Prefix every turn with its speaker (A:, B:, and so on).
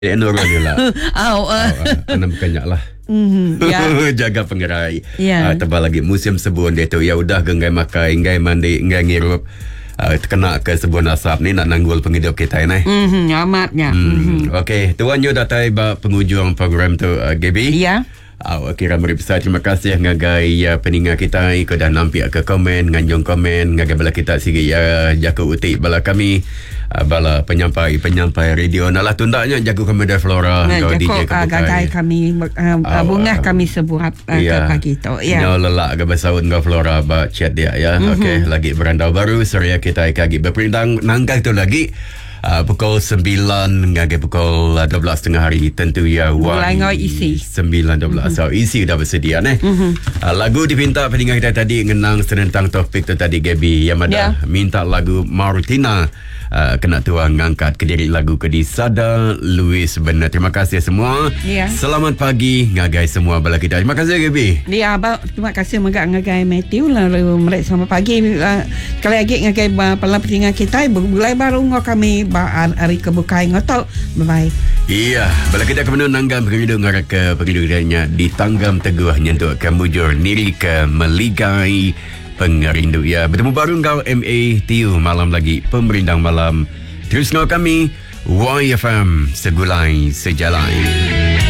A: Nurul dia lah. Tanam banyak lah.
B: Ya.
A: Jaga pengerai.
B: Ya.
A: Tebal lagi musim sebun dia tu. Ya udah genggai makai, genggai mandi, genggai ngirup. Kena ke sebun asap ni nak nanggul penghidup kita ni.
B: Amatnya.
A: Okey, tuan you datai ba penghujung program tu Gaby.
B: Ya.
A: Kira beri besar terima kasih ngagai peningat kita ikut dah nampak ke komen nganjung komen ngagai bala kita sigi jaga utik bala kami bala penyampai radio nalah tundaknya jaga Komodo Flora
B: kau
A: DJ
B: gagai kami bunga kami sebuat ke pagi tu ya
A: nyo lelak ke basaun ke Flora ba chat dia ya. Okey, lagi berandau baru Surya kita lagi berperindang nangkai tu lagi pukul 9 hingga pukul 12 tengah hari tentu ya
B: mulai isi
A: 9-12 so isi dah bersedia lagu dipinta pendengar kita tadi ngenang tentang topik tu tadi Gaby yang ada minta lagu Martina kena tuang ngangkat ke diri lagu ke di Sada Louis benar. Terima kasih semua. Selamat pagi ngagai semua bala kita. Terima kasih Gaby.
B: Ya abang terima kasih megak ngagai Matthew lalu mereka selamat pagi sekali lagi ngagai pala pendengar kita mulai baru kami hari kebukai ngotok bye.
A: Iya, bala kita kemudian nanggam pengidu ngaraka pengidurnya di tanggam teguh nyentuh kemujur niri ke meligai pengerindu ya. Bertemu baru kau MATU malam lagi pemerindang malam. Terus kami YFM segulai sejalan.